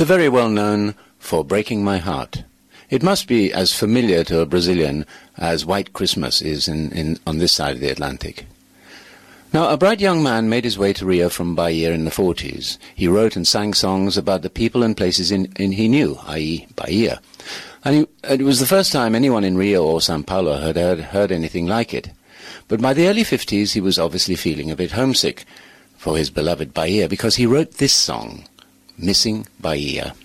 the very well known For Breaking My Heart. It must be as familiar to a Brazilian as White Christmas is on this side of the Atlantic. Now, a bright young man made his way to Rio from Bahia in the 40s. He wrote and sang songs about the people and places he knew, i.e. Bahia. And it was the first time anyone in Rio or Sao Paulo had heard anything like it. But by the early 50s, he was obviously feeling a bit homesick for his beloved Bahia, because he wrote this song, Missing Bahia.